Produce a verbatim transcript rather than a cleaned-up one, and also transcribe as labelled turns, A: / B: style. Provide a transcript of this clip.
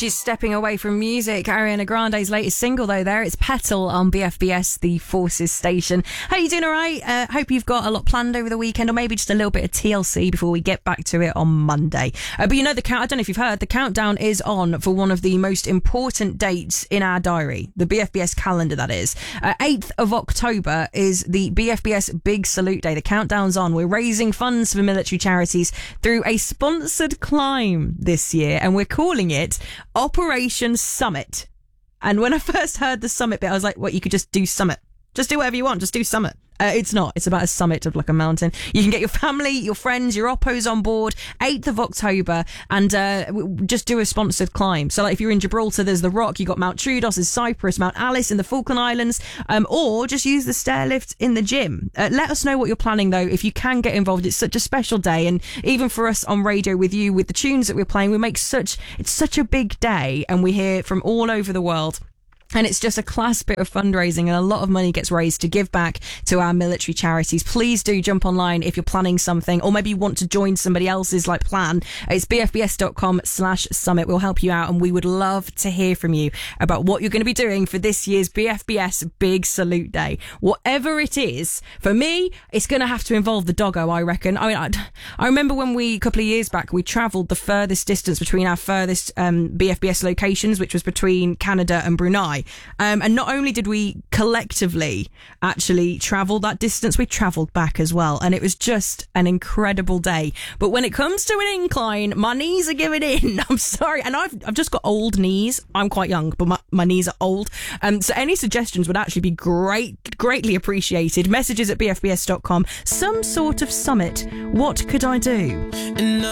A: she's stepping away from music. Ariana Grande's latest single, though, there. It's Petal on B F B S, the Forces station. How are you doing all right? Uh, hope you've got a lot planned over the weekend, or maybe just a little bit of T L C before we get back to it on Monday. Uh, but you know, the count, I don't know if you've heard, the countdown is on for one of the most important dates in our diary, the B F B S calendar, that is. Uh, eighth of October is the B F B S Big Salute Day. The countdown's on. We're raising funds for military charities through a sponsored climb this year, and we're calling it Operation Summit. And when I first heard the summit bit, I was like, what, you could just do summit. Just do whatever you want. Just do summit. Uh, it's not. It's about a summit of like a mountain. You can get your family, your friends, your oppos on board, eighth of October, and uh, just do a sponsored climb. So like if you're in Gibraltar, there's the Rock, you got Mount Troodos in Cyprus, Mount Alice in the Falkland Islands, um, or just use the stair lift in the gym. Uh, let us know what you're planning, though, if you can get involved. It's such a special day, and even for us on radio with you, with the tunes that we're playing, we make such, it's such a big day, and we hear from all over the world. And it's just a class bit of fundraising, and a lot of money gets raised to give back to our military charities. Please do jump online if you're planning something, or maybe you want to join somebody else's like plan. It's bfbs.com slash summit. We'll help you out, and we would love to hear from you about what you're going to be doing for this year's B F B S Big Salute Day. Whatever it is, for me, it's going to have to involve the doggo, I reckon. I mean, I, I remember when we, a couple of years back, we travelled the furthest distance between our furthest um, B F B S locations, which was between Canada and Brunei. Um, and not only did we collectively actually travel that distance, we travelled back as well. And it was just an incredible day. But when it comes to an incline, my knees are giving in. I'm sorry. And I've I've just got old knees. I'm quite young, but my, my knees are old. Um, so any suggestions would actually be great, greatly appreciated. Messages at b f b s dot com. Some sort of summit. What could I do?